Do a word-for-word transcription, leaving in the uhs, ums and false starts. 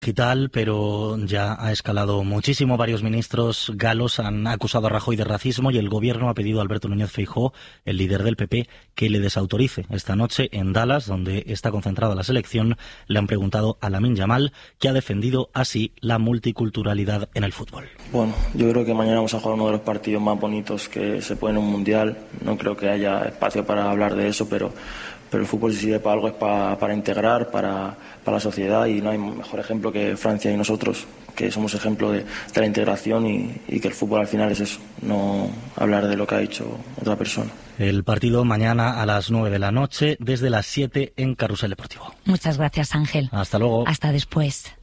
Digital, pero ya ha escalado muchísimo. Varios ministros galos han acusado a Rajoy de racismo y el gobierno ha pedido a Alberto Núñez Feijóo, el líder del P P, que le desautorice. Esta noche en Dallas, donde está concentrada la selección, le han preguntado a Lamine Yamal, que ha defendido así la multiculturalidad en el fútbol. Bueno, yo creo que mañana vamos a jugar uno de los partidos más bonitos que se puede en un mundial. No creo que haya espacio para hablar de eso, pero pero el fútbol, si sirve para algo, es para, para integrar, para, para la sociedad, y no hay mejor ejemplo que Francia y nosotros, que somos ejemplo de, de la integración y, y que el fútbol al final es eso, no hablar de lo que ha hecho otra persona. El partido mañana a las nueve de la noche, desde las siete en Carrusel Deportivo. Muchas gracias, Ángel. Hasta luego. Hasta después.